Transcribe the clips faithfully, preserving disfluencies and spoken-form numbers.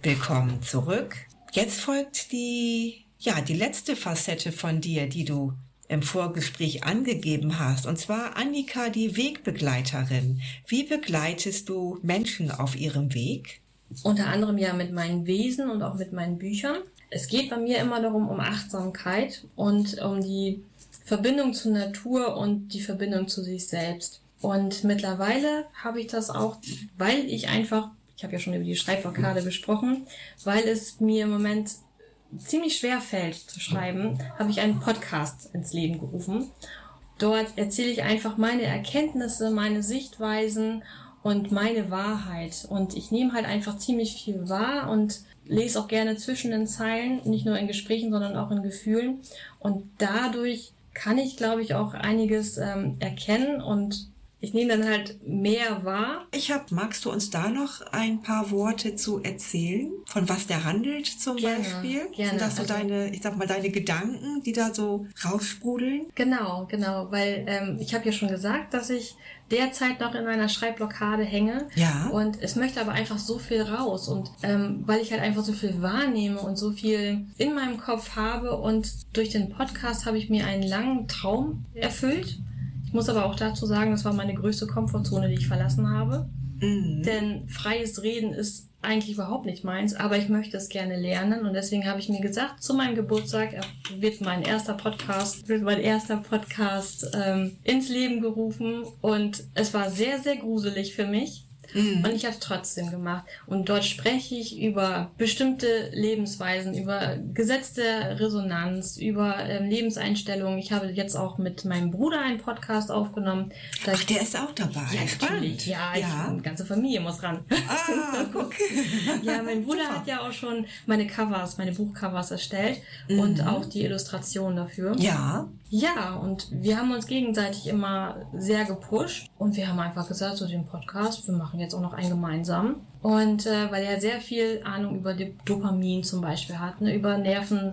Willkommen zurück. Jetzt folgt die, ja, die letzte Facette von dir, die du im Vorgespräch angegeben hast, und zwar Annika, die Wegbegleiterin. Wie begleitest du Menschen auf ihrem Weg? Unter anderem ja mit meinen Wesen und auch mit meinen Büchern. Es geht bei mir immer darum, um Achtsamkeit und um die Verbindung zur Natur und die Verbindung zu sich selbst. Und mittlerweile habe ich das auch, weil ich einfach, ich habe ja schon über die Schreibblockade gesprochen, weil es mir im Moment ziemlich schwer fällt zu schreiben, habe ich einen Podcast ins Leben gerufen. Dort erzähle ich einfach meine Erkenntnisse, meine Sichtweisen und meine Wahrheit. Und ich nehme halt einfach ziemlich viel wahr und lese auch gerne zwischen den Zeilen, nicht nur in Gesprächen, sondern auch in Gefühlen. Und dadurch kann ich, glaube ich, auch einiges ähm, erkennen und ich nehme dann halt mehr wahr. Ich hab, magst du uns da noch ein paar Worte zu erzählen? Von was der handelt zum gerne, Beispiel? Gerne. Sind das so also, deine, ich sag mal, deine Gedanken, die da so raussprudeln? Genau, genau, weil ähm, ich habe ja schon gesagt, dass ich derzeit noch in einer Schreibblockade hänge. Ja. Und es möchte aber einfach so viel raus. Und ähm, weil ich halt einfach so viel wahrnehme und so viel in meinem Kopf habe und durch den Podcast habe ich mir einen langen Traum erfüllt. Ich muss aber auch dazu sagen, das war meine größte Komfortzone, die ich verlassen habe. Mhm. Denn freies Reden ist eigentlich überhaupt nicht meins, aber ich möchte es gerne lernen und deswegen habe ich mir gesagt, zu meinem Geburtstag wird mein erster Podcast, wird mein erster Podcast ähm, ins Leben gerufen und es war sehr, sehr gruselig für mich. Mhm. Und ich habe es trotzdem gemacht. Und dort spreche ich über bestimmte Lebensweisen, über Gesetz der Resonanz, über ähm, Lebenseinstellungen. Ich habe jetzt auch mit meinem Bruder einen Podcast aufgenommen. Ach, der ist auch dabei. Ja, spannend. Natürlich. Ja, ja. Ich, die ganze Familie muss ran. Ah, okay. Ja, mein Bruder Super. Hat ja auch schon meine Covers, meine Buchcovers erstellt mhm. und auch die Illustration dafür. Ja. Ja, und wir haben uns gegenseitig immer sehr gepusht und wir haben einfach gesagt, so den Podcast, wir machen jetzt auch noch einen gemeinsam. Und äh, weil er sehr viel Ahnung über die Dopamin zum Beispiel hat, ne, über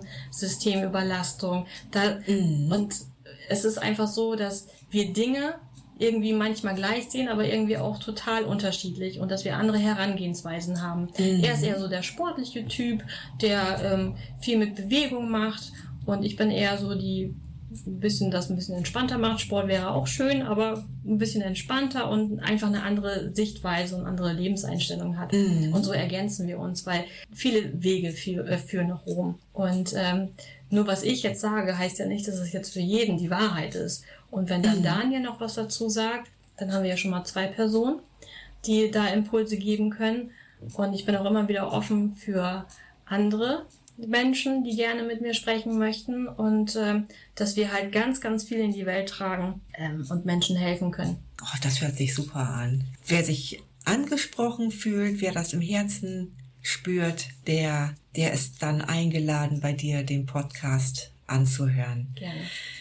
Nervensystemüberlastung. Da, mhm. Und es ist einfach so, dass wir Dinge irgendwie manchmal gleich sehen, aber irgendwie auch total unterschiedlich und dass wir andere Herangehensweisen haben. Mhm. Er ist eher so der sportliche Typ, der ähm, viel mit Bewegung macht und ich bin eher so die ein bisschen das ein bisschen entspannter macht. Sport wäre auch schön, aber ein bisschen entspannter und einfach eine andere Sichtweise und andere Lebenseinstellung hat. Mhm. Und so ergänzen wir uns, weil viele Wege führen nach Rom. Und ähm, nur was ich jetzt sage, heißt ja nicht, dass es jetzt für jeden die Wahrheit ist. Und wenn dann mhm. Daniel noch was dazu sagt, dann haben wir ja schon mal zwei Personen, die da Impulse geben können. Und ich bin auch immer wieder offen für andere Menschen, die gerne mit mir sprechen möchten und ähm, dass wir halt ganz, ganz viel in die Welt tragen ähm, und Menschen helfen können. Oh, das hört sich super an. Wer sich angesprochen fühlt, wer das im Herzen spürt, der, der ist dann eingeladen, bei dir den Podcast anzuhören. Gerne.